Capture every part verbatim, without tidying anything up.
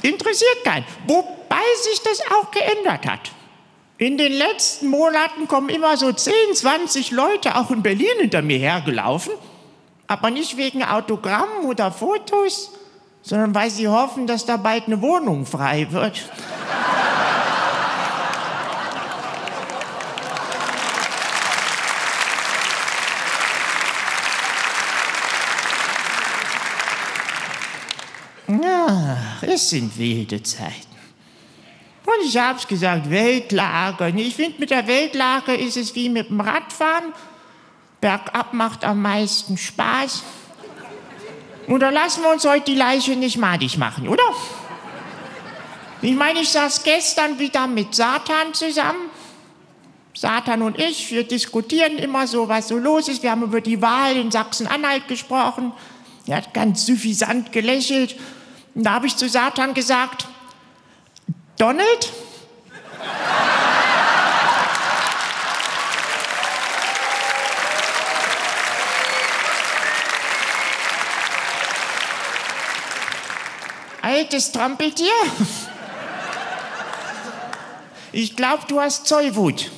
interessiert keinen. Wobei sich das auch geändert hat. In den letzten Monaten kommen immer so zehn, zwanzig Leute auch in Berlin hinter mir hergelaufen. Aber nicht wegen Autogrammen oder Fotos, sondern weil sie hoffen, dass da bald eine Wohnung frei wird. Ja, es sind wilde Zeiten. Und ich hab's gesagt, Weltlage. Ich finde, mit der Weltlage ist es wie mit dem Radfahren. Bergab macht am meisten Spaß. Und da lassen wir uns heute die Leiche nicht madig machen, oder? Ich meine, ich saß gestern wieder mit Satan zusammen. Satan und ich, wir diskutieren immer so, was so los ist. Wir haben über die Wahl in Sachsen-Anhalt gesprochen. Er hat ganz suffisant gelächelt. Und da habe ich zu Satan gesagt, Donald? Altes Trampeltier? Ich glaube, du hast Zollwut.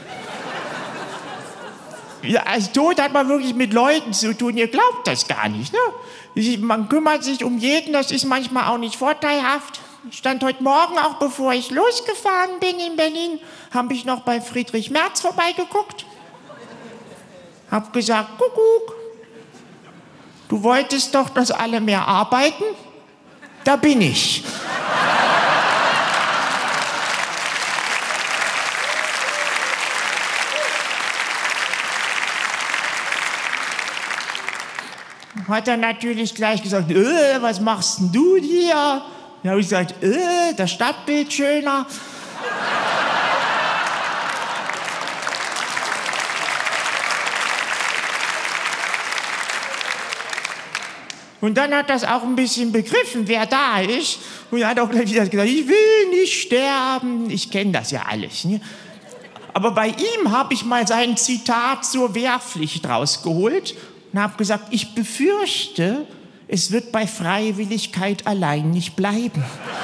Ja, als Tod hat man wirklich mit Leuten zu tun, ihr glaubt das gar nicht, ne? Man kümmert sich um jeden, das ist manchmal auch nicht vorteilhaft. Ich stand heute Morgen, auch bevor ich losgefahren bin in Berlin, habe ich noch bei Friedrich Merz vorbeigeguckt. Hab gesagt, Kuckuck, du wolltest doch, dass alle mehr arbeiten? Da bin ich. Hat er natürlich gleich gesagt, äh, was machst denn du hier? Dann habe ich gesagt, äh, das Stadtbild schöner. Und dann hat das auch ein bisschen begriffen, wer da ist. Und er hat auch gleich wieder gesagt, ich will nicht sterben. Ich kenne das ja alles. Ne? Aber bei ihm habe ich mal sein Zitat zur Wehrpflicht rausgeholt und habe gesagt, ich befürchte, es wird bei Freiwilligkeit allein nicht bleiben.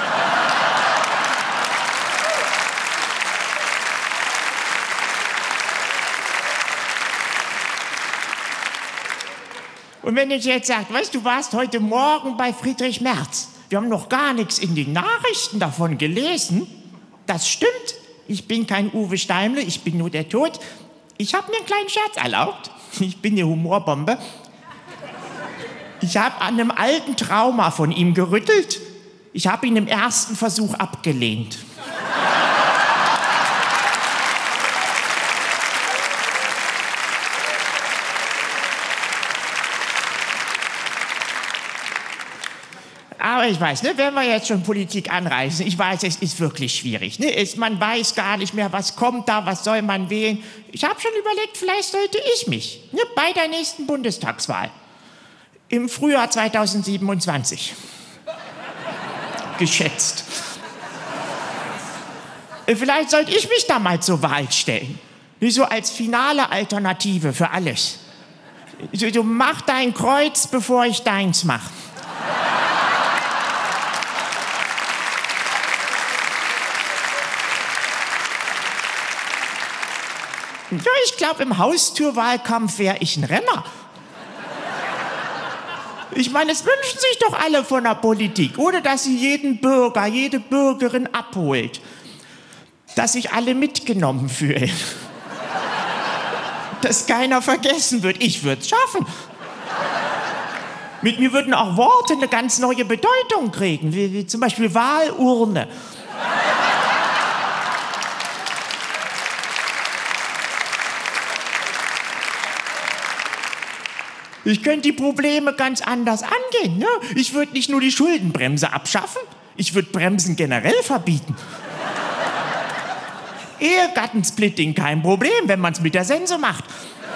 Und wenn ich jetzt sage, weißt du, du warst heute Morgen bei Friedrich Merz, wir haben noch gar nichts in den Nachrichten davon gelesen, das stimmt. Ich bin kein Uwe Steimle, ich bin nur der Tod. Ich habe mir einen kleinen Scherz erlaubt. Ich bin eine Humorbombe. Ich habe an einem alten Trauma von ihm gerüttelt. Ich habe ihn im ersten Versuch abgelehnt. Aber ich weiß, ne, wenn wir jetzt schon Politik anreißen, ich weiß, es ist wirklich schwierig. Ne? Es, man weiß gar nicht mehr, was kommt da, was soll man wählen. Ich habe schon überlegt, vielleicht sollte ich mich ne, bei der nächsten Bundestagswahl im Frühjahr zweitausendsiebenundzwanzig geschätzt. Vielleicht sollte ich mich da mal zur Wahl stellen. So als finale Alternative für alles. So, du mach dein Kreuz, bevor ich deins mache. Ja, ich glaube, im Haustürwahlkampf wäre ich ein Renner. Ich meine, es wünschen sich doch alle von der Politik, oder dass sie jeden Bürger, jede Bürgerin abholt. Dass sich alle mitgenommen fühlen. Dass keiner vergessen wird. Ich würde es schaffen. Mit mir würden auch Worte eine ganz neue Bedeutung kriegen, wie, wie zum Beispiel Wahlurne. Ich könnte die Probleme ganz anders angehen. Ne? Ich würde nicht nur die Schuldenbremse abschaffen, ich würde Bremsen generell verbieten. Ehegattensplitting kein Problem, wenn man es mit der Sense macht.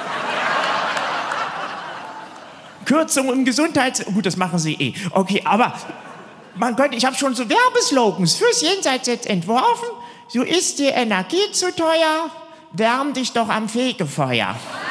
Kürzung im Gesundheits... Gut, das machen sie eh. Okay, aber man könnte... Ich habe schon so Werbeslogans fürs Jenseits jetzt entworfen. So ist die Energie zu teuer, wärm dich doch am Fegefeuer.